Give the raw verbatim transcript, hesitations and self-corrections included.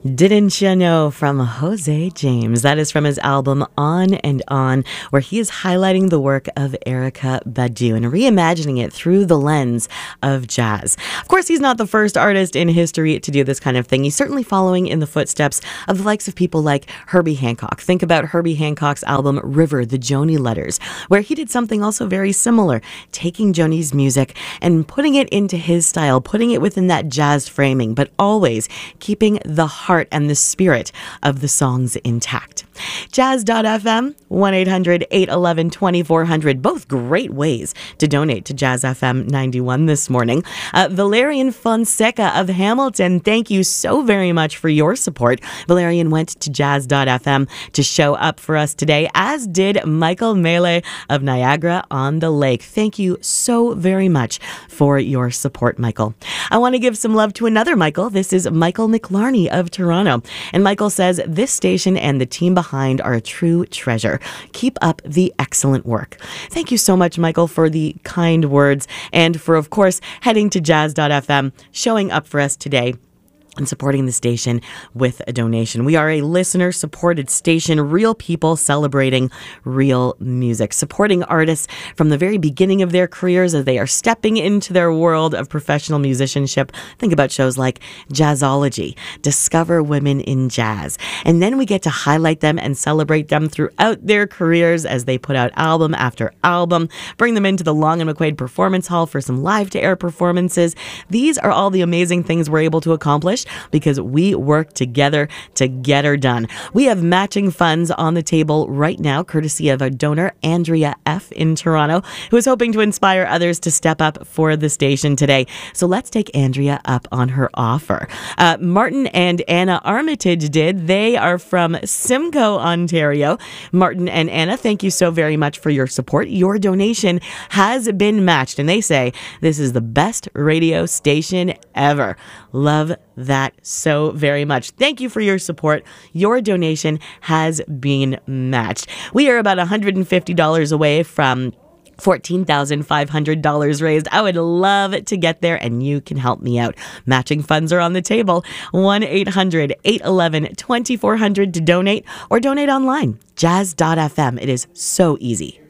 Didn't You Know from Jose James. That is from his album On and On, where he is highlighting the work of Erykah Badu and reimagining it through the lens of jazz. Of course, he's not the first artist in history to do this kind of thing. He's certainly following in the footsteps of the likes of people like Herbie Hancock. Think about Herbie Hancock's album River, the Joni Letters, where he did something also very similar, taking Joni's music and putting it into his style, putting it within that jazz framing, but always keeping the heart and the spirit of the songs intact. Jazz dot f m, one eight hundred eight one one two four zero zero, both great ways to donate to Jazz F M ninety-one this morning. Uh, Valerian Fonseca of Hamilton, thank you so very much for your support. Valerian went to Jazz dot f m to show up for us today, as did Michael Mele of Niagara on the Lake. Thank you so very much for your support, Michael. I want to give some love to another Michael. This is Michael McLarney of Toronto. And Michael says, this station and the team behind are a true treasure. Keep up the excellent work. Thank you so much, Michael, for the kind words and for, of course, heading to Jazz dot f m, showing up for us today and supporting the station with a donation. We are a listener-supported station, real people celebrating real music, supporting artists from the very beginning of their careers as they are stepping into their world of professional musicianship. Think about shows like Jazzology, Discover Women in Jazz. And then we get to highlight them and celebrate them throughout their careers as they put out album after album, bring them into the Long and McQuaid Performance Hall for some live-to-air performances. These are all the amazing things we're able to accomplish because we work together to get her done. We have matching funds on the table right now, courtesy of our donor, Andrea F. in Toronto, who is hoping to inspire others to step up for the station today. So let's take Andrea up on her offer. Uh, Martin and Anna Armitage did. They are from Simcoe, Ontario. Martin and Anna, thank you so very much for your support. Your donation has been matched, and they say this is the best radio station ever. Love that so very much. Thank you for your support. Your donation has been matched. We are about one hundred fifty dollars away from fourteen thousand five hundred dollars raised. I would love to get there, and you can help me out. Matching funds are on the table. one eight hundred eight one one two four zero zero to donate, or donate online. Jazz dot f m. It is so easy.